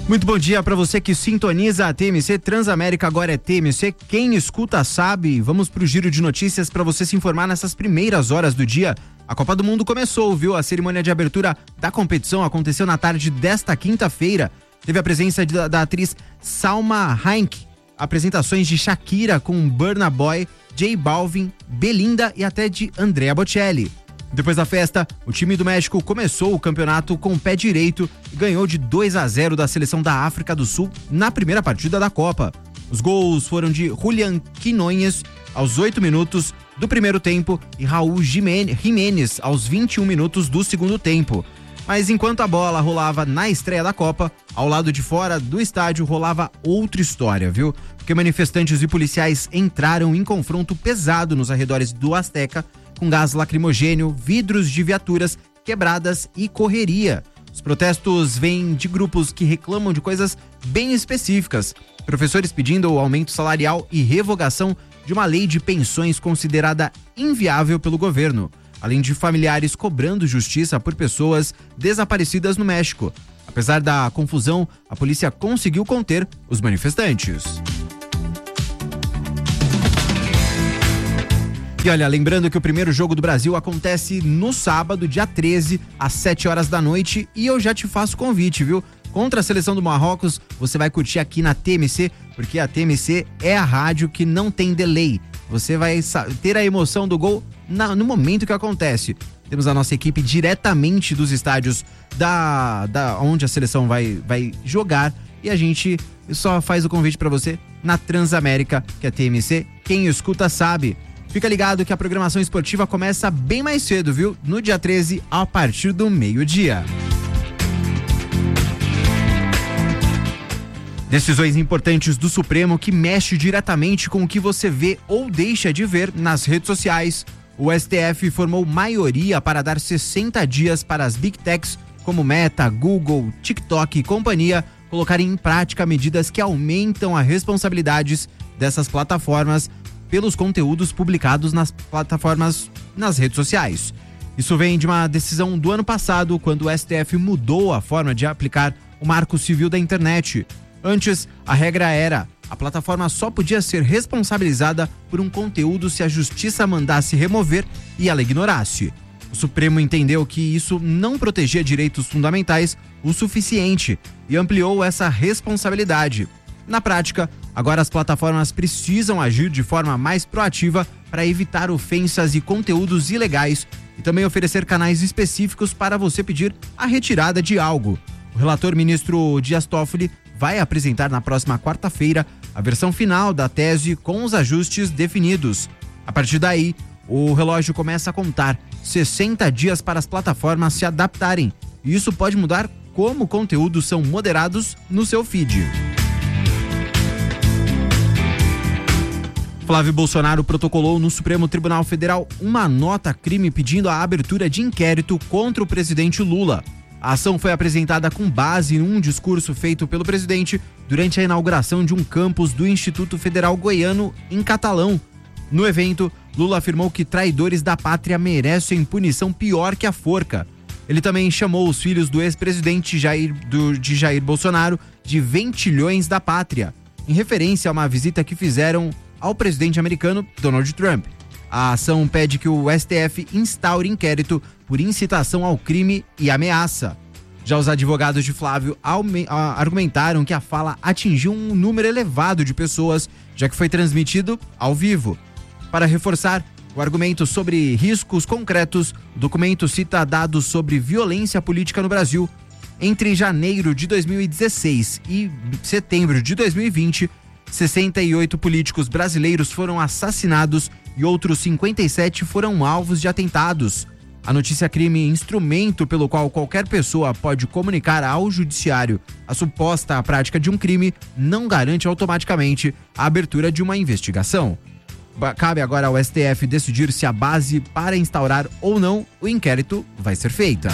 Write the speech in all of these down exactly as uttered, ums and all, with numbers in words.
Muito bom dia para você que sintoniza a T M C. Transamérica agora é T M C. Quem escuta sabe. Vamos pro giro de notícias para você se informar nessas primeiras horas do dia. A Copa do Mundo começou, viu? A cerimônia de abertura da competição aconteceu na tarde desta quinta-feira. Teve a presença de, da atriz Salma Hayek, apresentações de Shakira com Burna Boy, J Balvin, Belinda e até de Andrea Bocelli. Depois da festa, o time do México começou o campeonato com o pé direito e ganhou de dois a zero da seleção da África do Sul na primeira partida da Copa. Os gols foram de Julián Quinones aos oito minutos do primeiro tempo e Raul Jiménez aos vinte e um minutos do segundo tempo. Mas enquanto a bola rolava na estreia da Copa, ao lado de fora do estádio rolava outra história, viu? Porque manifestantes e policiais entraram em confronto pesado nos arredores do Azteca, com gás lacrimogênio, vidros de viaturas quebradas e correria. Os protestos vêm de grupos que reclamam de coisas bem específicas. Professores pedindo o aumento salarial e revogação de uma lei de pensões considerada inviável pelo governo, além de familiares cobrando justiça por pessoas desaparecidas no México. Apesar da confusão, a polícia conseguiu conter os manifestantes. E olha, lembrando que o primeiro jogo do Brasil acontece no sábado, dia treze, às sete horas da noite, e eu já te faço convite, viu? Contra a seleção do Marrocos, você vai curtir aqui na T M C, porque a T M C é a rádio que não tem delay. Você vai ter a emoção do gol na, no momento que acontece. Temos a nossa equipe diretamente dos estádios da, da onde a seleção vai, vai jogar, e a gente só faz o convite para você na Transamérica, que é a T M C. Quem escuta sabe. Fica ligado que a programação esportiva começa bem mais cedo, viu? No dia treze, a partir do meio-dia. Decisões importantes do Supremo que mexe diretamente com o que você vê ou deixa de ver nas redes sociais. O S T F formou maioria para dar sessenta dias para as Big Techs como Meta, Google, TikTok e companhia colocarem em prática medidas que aumentam as responsabilidades dessas plataformas pelos conteúdos publicados nas plataformas nas redes sociais. Isso vem de uma decisão do ano passado, quando o S T F mudou a forma de aplicar o Marco Civil da internet. Antes, a regra era: a plataforma só podia ser responsabilizada por um conteúdo se a justiça mandasse remover e ela ignorasse. O Supremo entendeu que isso não protegia direitos fundamentais o suficiente e ampliou essa responsabilidade. Na prática, agora as plataformas precisam agir de forma mais proativa para evitar ofensas e conteúdos ilegais e também oferecer canais específicos para você pedir a retirada de algo. O relator ministro Dias Toffoli vai apresentar na próxima quarta-feira a versão final da tese com os ajustes definidos. A partir daí, o relógio começa a contar sessenta dias para as plataformas se adaptarem, e isso pode mudar como conteúdos são moderados no seu feed. Flávio Bolsonaro protocolou no Supremo Tribunal Federal uma nota-crime pedindo a abertura de inquérito contra o presidente Lula. A ação foi apresentada com base em um discurso feito pelo presidente durante a inauguração de um campus do Instituto Federal Goiano em Catalão. No evento, Lula afirmou que traidores da pátria merecem punição pior que a forca. Ele também chamou os filhos do ex-presidente Jair, do, de Jair Bolsonaro de ventilhões da pátria, em referência a uma visita que fizeram ao presidente americano Donald Trump. A ação pede que o S T F instaure inquérito por incitação ao crime e ameaça. Já os advogados de Flávio argumentaram que a fala atingiu um número elevado de pessoas, já que foi transmitido ao vivo. Para reforçar o argumento sobre riscos concretos, o documento cita dados sobre violência política no Brasil. Entre janeiro de dois mil e dezesseis e setembro de dois mil e vinte, sessenta e oito políticos brasileiros foram assassinados e outros cinquenta e sete foram alvos de atentados. A notícia-crime, instrumento pelo qual qualquer pessoa pode comunicar ao judiciário a suposta prática de um crime, não garante automaticamente a abertura de uma investigação. Cabe agora ao S T F decidir se a base para instaurar ou não o inquérito vai ser feita.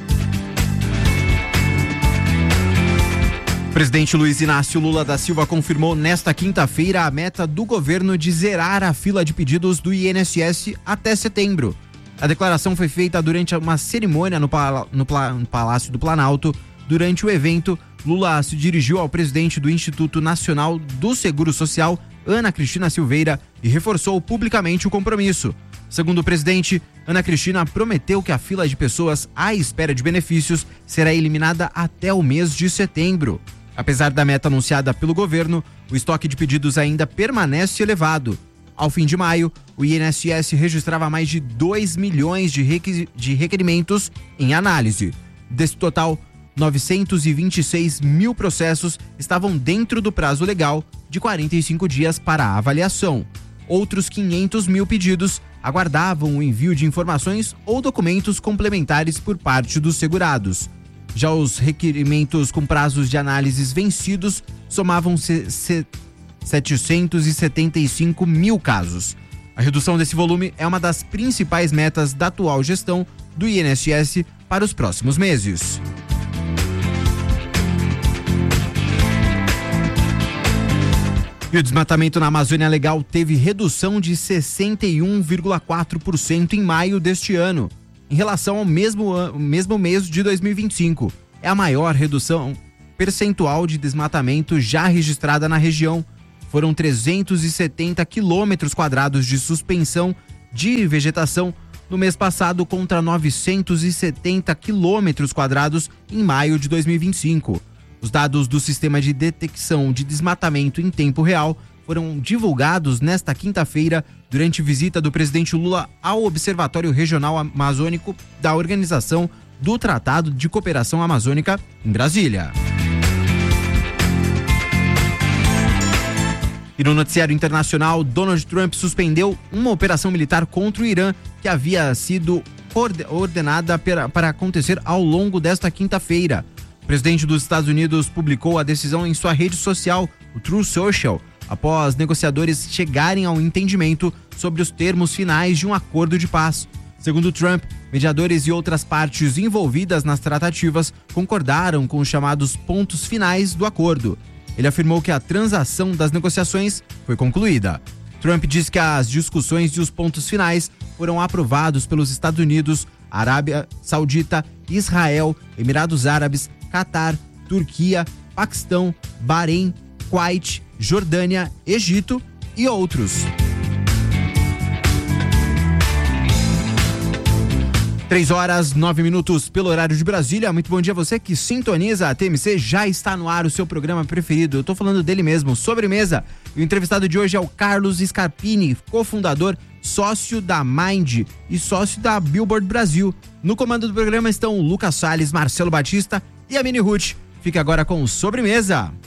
O presidente Luiz Inácio Lula da Silva confirmou nesta quinta-feira a meta do governo de zerar a fila de pedidos do I N S S até setembro. A declaração foi feita durante uma cerimônia no, Pala- no, Pla- no Palácio do Planalto, Durante o evento, Lula se dirigiu ao presidente do Instituto Nacional do Seguro Social, Ana Cristina Silveira, e reforçou publicamente o compromisso. Segundo o presidente, Ana Cristina prometeu que a fila de pessoas à espera de benefícios será eliminada até o mês de setembro. Apesar da meta anunciada pelo governo, o estoque de pedidos ainda permanece elevado. Ao fim de maio, o I N S S registrava mais de dois milhões de, requis... de requerimentos em análise. Desse total, novecentos e vinte e seis mil processos estavam dentro do prazo legal de quarenta e cinco dias para a avaliação. Outros quinhentos mil pedidos aguardavam o envio de informações ou documentos complementares por parte dos segurados. Já os requerimentos com prazos de análises vencidos somavam setecentos e setenta e cinco mil casos. A redução desse volume é uma das principais metas da atual gestão do I N S S para os próximos meses. E o desmatamento na Amazônia Legal teve redução de sessenta e um vírgula quatro por cento em maio deste ano, em relação ao mesmo, mesmo mês de dois mil e vinte e cinco. É a maior redução percentual de desmatamento já registrada na região. Foram trezentos e setenta quilômetros quadrados de suspensão de vegetação no mês passado contra novecentos e setenta quilômetros quadrados em maio de dois mil e vinte e cinco. Os dados do Sistema de Detecção de Desmatamento em Tempo Real foram divulgados nesta quinta-feira durante visita do presidente Lula ao Observatório Regional Amazônico da Organização do Tratado de Cooperação Amazônica em Brasília. E no noticiário internacional, Donald Trump suspendeu uma operação militar contra o Irã que havia sido ordenada para acontecer ao longo desta quinta-feira. O presidente dos Estados Unidos publicou a decisão em sua rede social, o Truth Social, após negociadores chegarem ao entendimento sobre os termos finais de um acordo de paz. Segundo Trump, mediadores e outras partes envolvidas nas tratativas concordaram com os chamados pontos finais do acordo. Ele afirmou que a transação das negociações foi concluída. Trump disse que as discussões e os pontos finais foram aprovados pelos Estados Unidos, Arábia Saudita, Israel, Emirados Árabes, Catar, Turquia, Paquistão, Bahrein, Kuwait, Jordânia, Egito e outros. Três horas, nove minutos pelo horário de Brasília. Muito bom dia a você que sintoniza a T M C. Já está no ar o seu programa preferido. Eu tô falando dele mesmo, Sobremesa. O entrevistado de hoje é o Carlos Scarpini, cofundador, sócio da Mind e sócio da Billboard Brasil. No comando do programa estão o Lucas Salles, Marcelo Batista e a Mini Ruth. Fique agora com Sobremesa.